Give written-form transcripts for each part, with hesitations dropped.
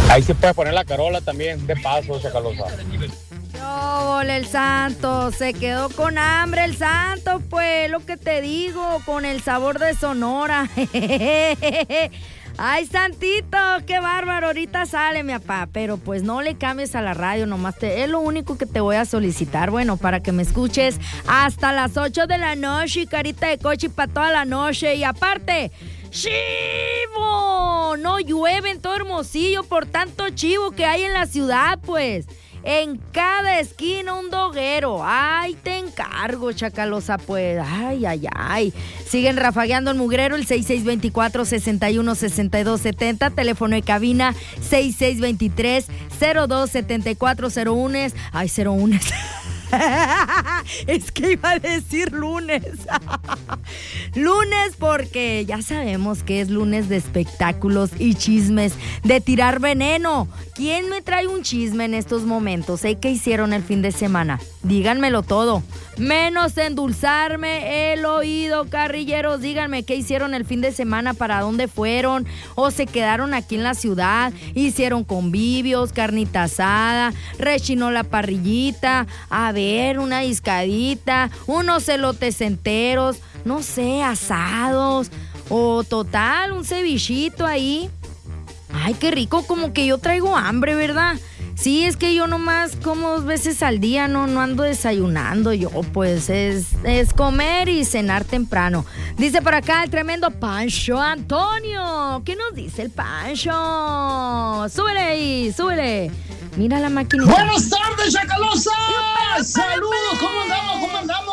Ahí se puede poner la Carola también, de paso, Chacalosa. Ole, el santo, se quedó con hambre el santo, pues, lo que te digo, con el sabor de Sonora. Ay, santito, qué bárbaro, ahorita sale mi papá, pero pues no le cambies a la radio, nomás es lo único que te voy a solicitar, bueno, para que me escuches hasta las 8 de la noche, carita de coche para toda la noche, y aparte, ¡chivo! No llueve en todo Hermosillo por tanto chivo que hay en la ciudad, pues. En cada esquina un doguero. Ay, te encargo, Chacalosa, pues. Ay, ay, ay. Siguen rafagueando el mugrero, el 6624-616270. Teléfono de cabina 6623-027401. Ay, 01. Es que iba a decir lunes. Lunes porque ya sabemos que es lunes de espectáculos y chismes, de tirar veneno. ¿Quién me trae un chisme en estos momentos? ¿Qué hicieron el fin de semana? Díganmelo todo, menos endulzarme el oído, carrilleros. Díganme qué hicieron el fin de semana, para dónde fueron, o se quedaron aquí en la ciudad, hicieron convivios, carnita asada, rechinó la parrillita, a ver, una discadita, unos elotes enteros, no sé, asados, o total, un cevichito ahí. Ay, qué rico, como que yo traigo hambre, ¿verdad? Sí, es que yo nomás como 2 veces al día, no ando desayunando yo, pues es comer y cenar temprano. Dice por acá el tremendo Pancho Antonio. ¿Qué nos dice el Pancho? Súbele ahí, súbele. Mira la maquinita. ¡Buenas tardes, Chacalosa! ¡Saludos! ¿Cómo andamos? ¿Cómo andamos?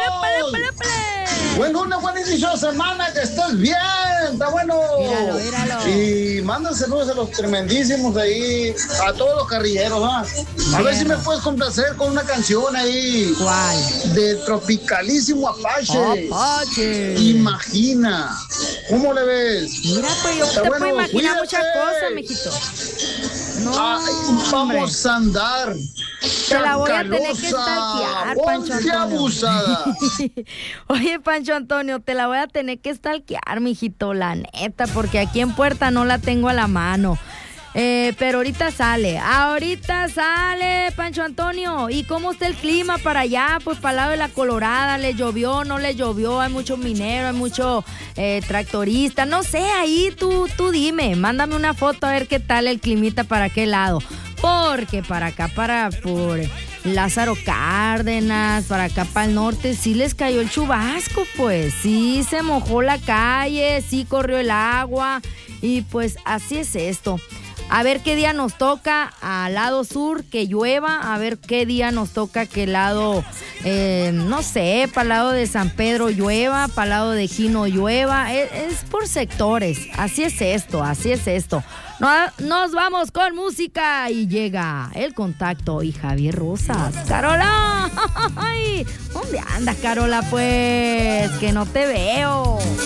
Buen lunes, buen inicio de semana, que estés bien, está bueno. Míralo. Y manda saludos a los tremendísimos ahí, a todos los carrilleros, ¿ah? A ver si me puedes complacer con una canción ahí. ¿Cuál? De Tropicalísimo Apache. Imagina. ¿Cómo le ves? Mira, pues yo Está te bueno, puedo imaginar cuídate. muchas cosas, mijito. No, vamos a andar. Te la voy a tener que stalkear, Pancho Antonio. Abusada. Oye, Pancho Antonio, te la voy a tener que stalkear, mijito, la neta, porque aquí en Puerta no la tengo a la mano. Pero ahorita sale, Pancho Antonio. ¿Y cómo está el clima para allá? Pues para el lado de la Colorada, ¿le llovió, no le llovió? Hay mucho minero, hay mucho tractorista, no sé, ahí tú dime, mándame una foto a ver qué tal el climita para aquel lado. Porque para acá, por Lázaro Cárdenas, para acá para el norte, sí les cayó el chubasco, pues, sí se mojó la calle, sí corrió el agua, y pues así es esto. A ver qué día nos toca al lado sur que llueva, a ver qué día nos toca que el lado, no sé, para el lado de San Pedro llueva, para el lado de Gino llueva, es por sectores, así es esto. Nos vamos con música y llega El Contacto y Javier Rosas. ¡Carola! Ay, ¿dónde andas, Carola, pues? Que no te veo.